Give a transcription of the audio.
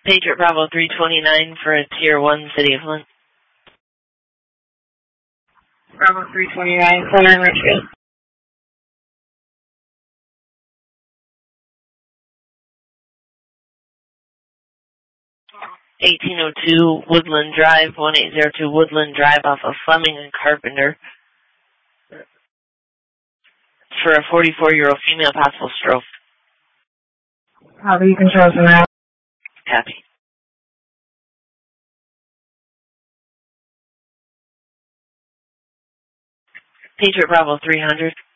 Patriot Bravo 329 for a Tier 1 City of Flint. Bravo 329, clear in Richfield. 1802 Woodland Drive, 1802 Woodland Drive off of Fleming and Carpenter for a 44-year-old female, possible stroke. Copy, you can show us now. Copy. Patriot Bravo 300.